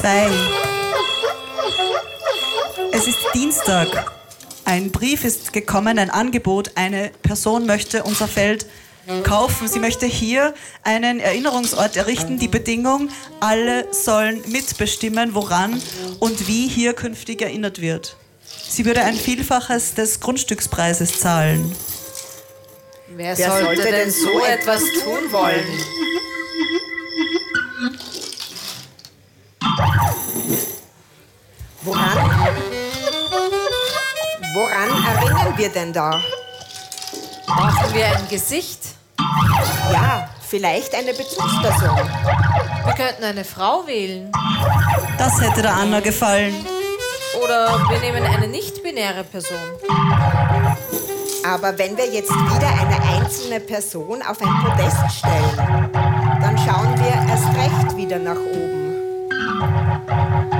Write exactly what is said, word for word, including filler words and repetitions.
zwei. Es ist Dienstag. Ein Brief ist gekommen, ein Angebot. Eine Person möchte unser Feld kaufen. Sie möchte hier einen Erinnerungsort errichten. Die Bedingung, alle sollen mitbestimmen, woran und wie hier künftig erinnert wird. Sie würde ein Vielfaches des Grundstückspreises zahlen. Wer, Wer sollte, sollte denn so etwas tun wollen? Woran? Woran erinnern wir denn da? Brauchen wir ein Gesicht? Ja, vielleicht eine Bezugsperson. Wir könnten eine Frau wählen. Das hätte der Anna gefallen. Oder wir nehmen eine nicht-binäre Person. Aber wenn wir jetzt wieder eine einzelne Person auf ein Podest stellen, dann schauen wir erst recht wieder nach oben.